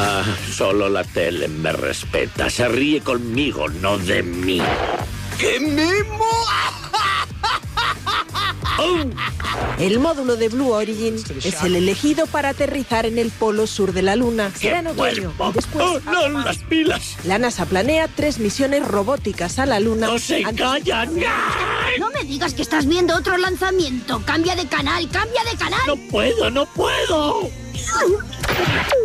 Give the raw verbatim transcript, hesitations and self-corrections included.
Ah, solo la tele me respeta. Se ríe conmigo, no de mí. ¡Qué mimo! ¡Oh! El módulo de Blue Origin es el elegido para aterrizar en el polo sur de la Luna. Será en otoño. Y después, ¡Oh, no! ¡Las pilas! la NASA planea tres misiones robóticas a la Luna. ¡No se antes- callan! No me digas que estás viendo otro lanzamiento. Cambia de canal, cambia de canal. ¡No puedo, no puedo!